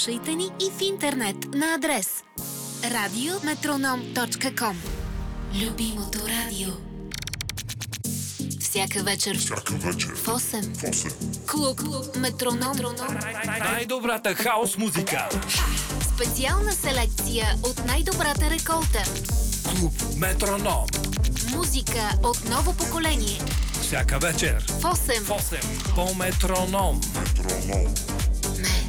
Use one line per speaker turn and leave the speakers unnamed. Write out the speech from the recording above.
Слушайте ни и в интернет на адрес radiometronom.com. Любимото радио. Всяка вечер в 8. Клуб Метроном.
Най-добрата хаос музика.
Специална селекция от най-добрата реколта.
Клуб Метроном.
Музика от ново поколение.
Всяка вечер
в 8.
по Метроном.